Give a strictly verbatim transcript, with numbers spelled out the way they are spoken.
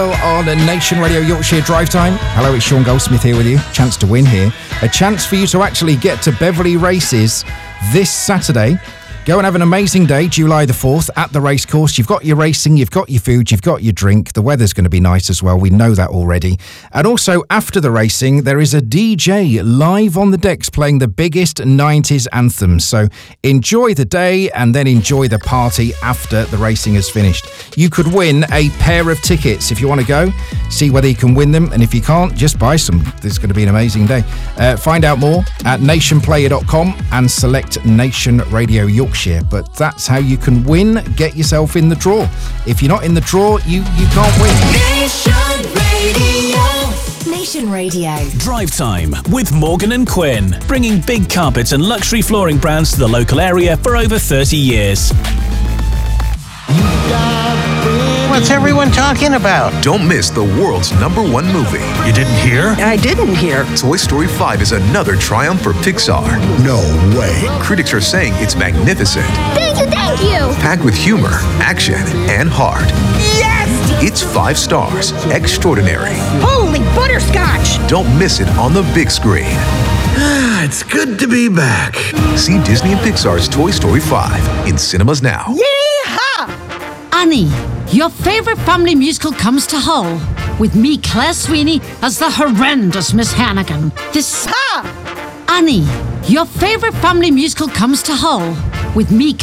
On a Nation Radio Yorkshire Drive Time. Hello, it's Sean Goldsmith here with you. Chance to win here. A chance for you to actually get to Beverley Races this Saturday. Go and have an amazing day, July the fourth, at the racecourse. You've got your racing, you've got your food, you've got your drink. The weather's going to be nice as well. We know that already. And also, after the racing, there is a D J live on the decks playing the biggest nineties anthems. So enjoy the day and then enjoy the party after the racing has finished. You could win a pair of tickets if you want to go. See whether you can win them. And if you can't, just buy some. This is going to be an amazing day. Uh, find out more at nation player dot com and select Nation Radio Yorkshire. But that's how you can win. Get yourself in the draw. If you're not in the draw, you, you can't win. Nation Radio. Nation Radio. Drive Time with Morgan and Quinn. Bringing big carpet and luxury flooring brands to the local area for over thirty years. What's everyone talking about? Don't miss the world's number one movie. You didn't hear? I didn't hear. Toy Story five is another triumph for Pixar. No way. Critics are saying it's magnificent. Thank you, thank you. Packed with humor, action, and heart. Yes! It's five stars. Extraordinary. Holy butterscotch! Don't miss it on the big screen. It's good to be back. See Disney and Pixar's Toy Story five in cinemas now. Yeehaw! Annie, your favourite family musical comes to Hull, with me, Claire Sweeney, as the horrendous Miss Hannigan. This... Ha! Annie, your favourite family musical comes to Hull, with me,